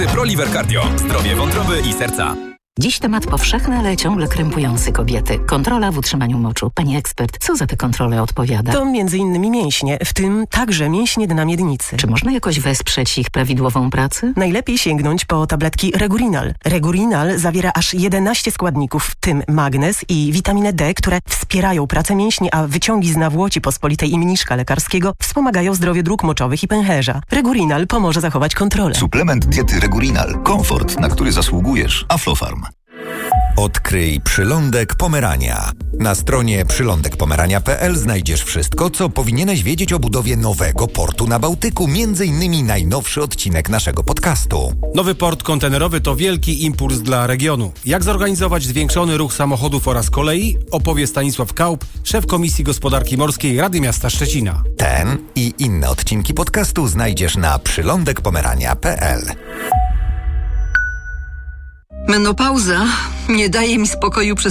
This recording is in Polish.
ProLiver Cardio. Zdrowie wątroby i serca. Dziś temat powszechny, ale ciągle krępujący kobiety. Kontrola w utrzymaniu moczu. Pani ekspert, co za te kontrole odpowiada? To m.in. mięśnie, w tym także mięśnie dna miednicy. Czy można jakoś wesprzeć ich prawidłową pracę? Najlepiej sięgnąć po tabletki Regurinal. Regurinal zawiera aż 11 składników, w tym magnez i witaminę D, które wspierają pracę mięśni, a wyciągi z nawłoci pospolitej i mniszka lekarskiego wspomagają zdrowie dróg moczowych i pęcherza. Regurinal pomoże zachować kontrolę. Suplement diety Regurinal. Komfort, na który zasługujesz. Aflofarm. Odkryj Przylądek Pomerania. Na stronie przylądekpomerania.pl znajdziesz wszystko, co powinieneś wiedzieć o budowie nowego portu na Bałtyku, m.in. najnowszy odcinek naszego podcastu. Nowy port kontenerowy to wielki impuls dla regionu. Jak zorganizować zwiększony ruch samochodów oraz kolei, opowie Stanisław Kaup, szef Komisji Gospodarki Morskiej Rady Miasta Szczecina. Ten i inne odcinki podcastu znajdziesz na przylądekpomerania.pl. Menopauza nie daje mi spokoju przez